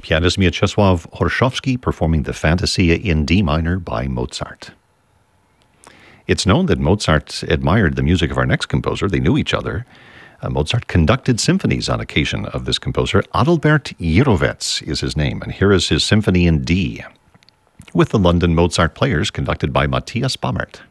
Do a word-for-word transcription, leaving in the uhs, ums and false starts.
Pianist Mieczysław Horszowski performing the Fantasia in D minor by Mozart. It's known that Mozart admired the music of our next composer. They knew each other. Uh, Mozart conducted symphonies on occasion of this composer. Adalbert Jirovec is his name, and here is his Symphony in D, with the London Mozart Players conducted by Matthias Bammert.